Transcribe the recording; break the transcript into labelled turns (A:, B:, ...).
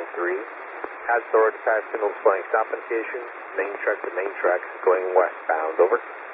A: Has authority to pass signal displaying stop indication, main track to main track, going westbound, over.